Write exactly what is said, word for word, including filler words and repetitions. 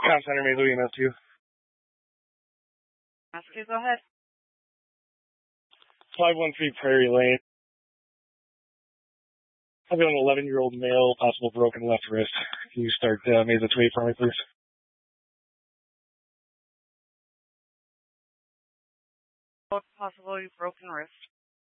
Con Center, Mesa, E M S two. Rescue, go ahead. five one three Prairie Lane. I've got an eleven-year-old male, possible broken left wrist. Can you start uh, Mesa two eight for me, please? Possibly broken wrist.